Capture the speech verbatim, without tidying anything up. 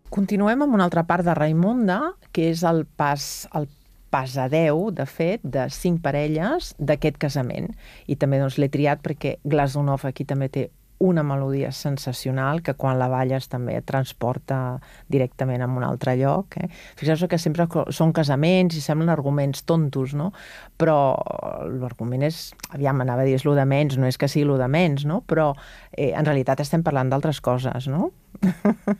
Continuem amb una altra part de Raimunda, que és el pas, el pas a deu, de fet, de cinc parelles d'aquest casament. I també doncs, l'he triat perquè Glazunov aquí també té una melodia sensacional que quan la balles també et transporta directament a un altre lloc. Eh? Fixeu-vos que sempre són casaments i semblen arguments tontos, no? Però l'argument és, aviam, anava a dir és lo de menys, no és que sigui lo de menys, no? Però eh, en realitat estem parlant d'altres coses, no?